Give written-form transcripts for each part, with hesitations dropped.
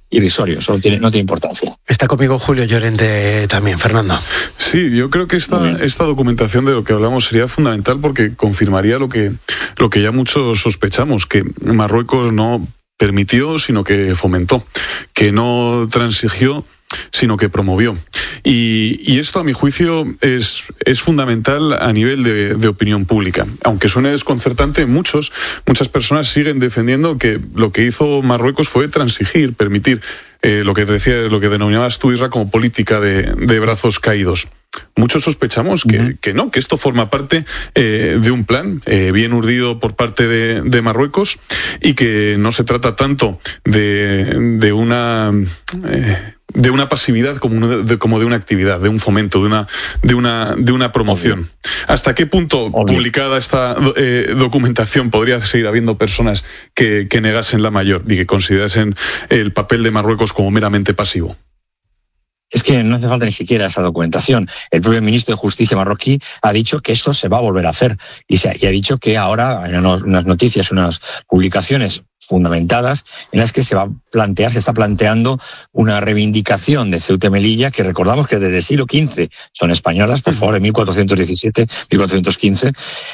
irrisorio, eso no tiene importancia. Está conmigo Julio Llorente también, Fernando. Sí, yo creo que esta documentación de lo que hablamos sería fundamental porque confirmaría lo que ya muchos sospechamos, que Marruecos no permitió, sino que fomentó, que no transigió, sino que promovió. Y esto, a mi juicio, es fundamental a nivel de opinión pública. Aunque suene desconcertante, muchas personas siguen defendiendo que lo que hizo Marruecos fue transigir, permitir lo que denominabas tú, Isra, como política de brazos caídos. Muchos sospechamos que esto forma parte de un plan bien urdido por parte de Marruecos y que no se trata tanto de una pasividad como de una actividad, de un fomento, de una promoción. ¿Hasta qué punto, publicada esta documentación, podría seguir habiendo personas que negasen la mayor y que considerasen el papel de Marruecos como meramente pasivo? Es que no hace falta ni siquiera esa documentación. El propio ministro de Justicia marroquí ha dicho que esto se va a volver a hacer y ha dicho que ahora hay unas noticias, unas publicaciones fundamentadas en las que se está planteando una reivindicación de Ceuta y Melilla, que recordamos que desde el siglo XV son españolas, por favor, de 1417, 1415,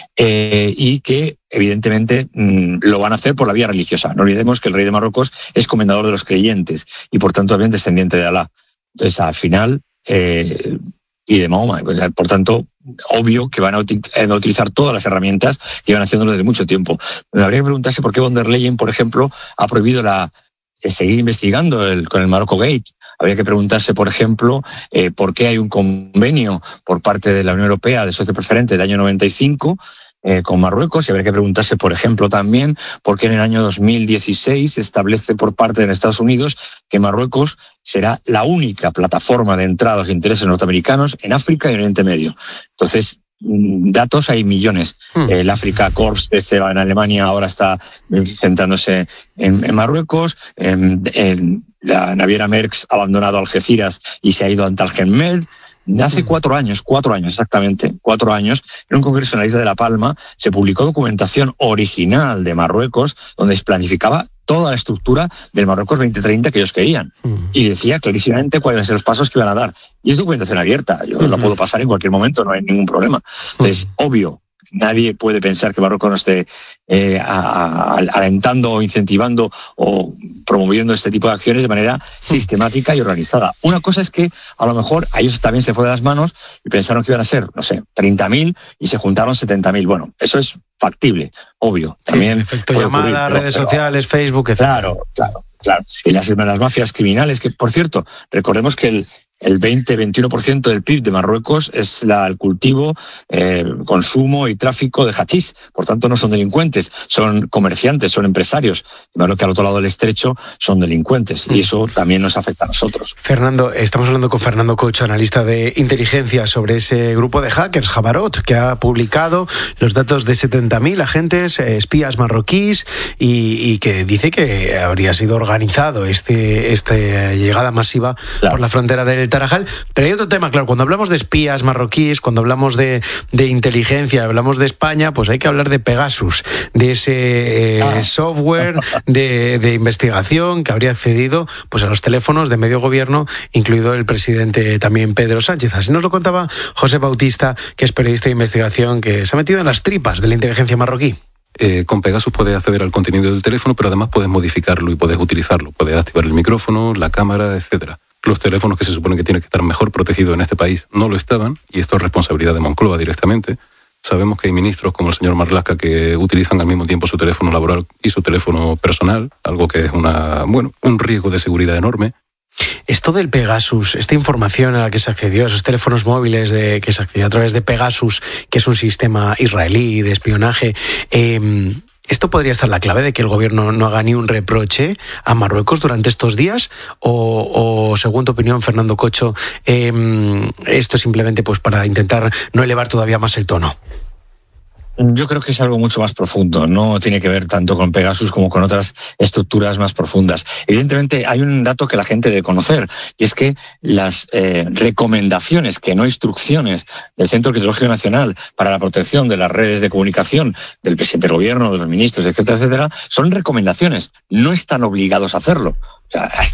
y que evidentemente lo van a hacer por la vía religiosa. No olvidemos que el rey de Marruecos es comendador de los creyentes y por tanto también descendiente de Alá. Entonces, al final, y de Mahoma, por tanto, obvio que van a utilizar todas las herramientas que van haciéndolo desde mucho tiempo. Habría que preguntarse por qué von der Leyen, por ejemplo, ha prohibido seguir investigando con el Morocco Gate. Habría que preguntarse, por ejemplo, por qué hay un convenio por parte de la Unión Europea de socio preferente del año 95 con Marruecos, y habría que preguntarse, por ejemplo, también por qué en el año 2016 se establece por parte de Estados Unidos que Marruecos será la única plataforma de entrada a los intereses norteamericanos en África y en Oriente Medio. Entonces, datos hay millones. El Africa Corps que se va en Alemania ahora está centrándose en Marruecos. La naviera Maersk ha abandonado Algeciras y se ha ido a Tal Med. Hace 4 años exactamente, 4 años, en un congreso en la isla de La Palma se publicó documentación original de Marruecos donde se planificaba toda la estructura del Marruecos 2030 que ellos querían. Y decía clarísimamente cuáles eran los pasos que iban a dar. Y es documentación abierta, yo la puedo pasar en cualquier momento, no hay ningún problema. Entonces, obvio, nadie puede pensar que Marruecos no esté alentando o incentivando o promoviendo este tipo de acciones de manera sistemática y organizada. Una cosa es que a lo mejor a ellos también se fue de las manos y pensaron que iban a ser, 30.000 y se juntaron 70.000. Bueno, eso es factible, obvio. También efecto llamada, redes sociales, Facebook, etc. Claro. Y las mafias criminales, que por cierto, recordemos que el 20-21% del PIB de Marruecos es el cultivo, consumo y tráfico de hachís. Por tanto, no son delincuentes, son comerciantes, son empresarios. Lo que al otro lado del estrecho son delincuentes y eso también nos afecta a nosotros. Fernando, estamos hablando con Fernando Cocho, analista de inteligencia, sobre ese grupo de hackers, Jabarot, que ha publicado los datos de 70.000 agentes, espías marroquíes y que dice que habría sido organizado esta llegada masiva por la frontera del Tarajal. Pero hay otro tema, claro, cuando hablamos de espías marroquíes, cuando hablamos de inteligencia, hablamos de España, pues hay que hablar de Pegasus, de ese software de investigación que habría accedido pues a los teléfonos de medio gobierno, incluido el presidente también Pedro Sánchez. Así nos lo contaba José Bautista, que es periodista de investigación, que se ha metido en las tripas de la inteligencia marroquí. Con Pegasus puedes acceder al contenido del teléfono, pero además puedes modificarlo y puedes utilizarlo. Puedes activar el micrófono, la cámara, etcétera. Los teléfonos que se supone que tienen que estar mejor protegidos en este país no lo estaban, y esto es responsabilidad de Moncloa directamente. Sabemos que hay ministros como el señor Marlaska que utilizan al mismo tiempo su teléfono laboral y su teléfono personal, algo que es un riesgo de seguridad enorme. Esto del Pegasus, esta información a la que se accedió, a esos teléfonos móviles que se accedió a través de Pegasus, que es un sistema israelí de espionaje, ¿esto podría estar la clave de que el gobierno no haga ni un reproche a Marruecos durante estos días? ¿O según tu opinión, Fernando Cocho, esto es simplemente pues para intentar no elevar todavía más el tono? Yo creo que es algo mucho más profundo, no tiene que ver tanto con Pegasus como con otras estructuras más profundas. Evidentemente hay un dato que la gente debe conocer, y es que las recomendaciones, que no instrucciones, del Centro Criptológico Nacional para la protección de las redes de comunicación del presidente del gobierno, de los ministros, etcétera, son recomendaciones, no están obligados a hacerlo. O sea, hasta